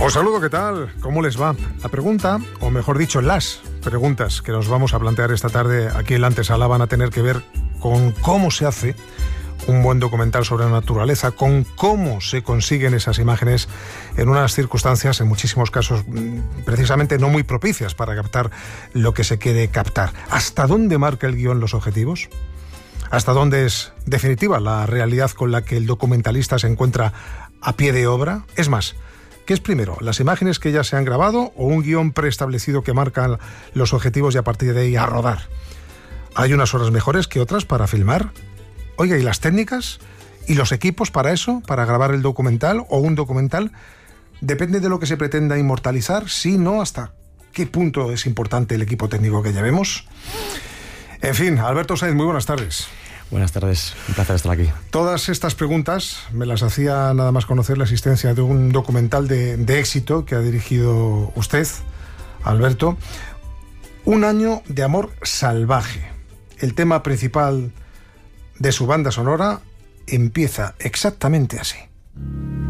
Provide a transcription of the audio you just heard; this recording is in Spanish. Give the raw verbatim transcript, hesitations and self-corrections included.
Os saludo, ¿qué tal? ¿Cómo les va? La pregunta, o mejor dicho, las preguntas que nos vamos a plantear esta tarde aquí en la antesala van a tener que ver con cómo se hace un buen documental sobre la naturaleza, con cómo se consiguen esas imágenes en unas circunstancias, en muchísimos casos, precisamente no muy propicias para captar lo que se quiere captar. ¿Hasta dónde marca el guión los objetivos? ¿Hasta dónde es definitiva la realidad con la que el documentalista se encuentra a pie de obra? Es más, ¿qué es primero, las imágenes que ya se han grabado o un guión preestablecido que marca los objetivos y a partir de ahí a rodar? ¿Hay unas horas mejores que otras para filmar? Oiga, ¿y las técnicas? ¿Y los equipos para eso? ¿Para grabar el documental o un documental? ¿Depende de lo que se pretenda inmortalizar? ¿Sí, no? ¿Hasta qué punto es importante el equipo técnico que llevemos? En fin, Alberto Sáenz, muy buenas tardes. Buenas tardes, un placer estar aquí. Todas estas preguntas me las hacía nada más conocer la existencia de un documental de, de éxito que ha dirigido usted, Alberto. Un año de amor salvaje. El tema principal de su banda sonora empieza exactamente así.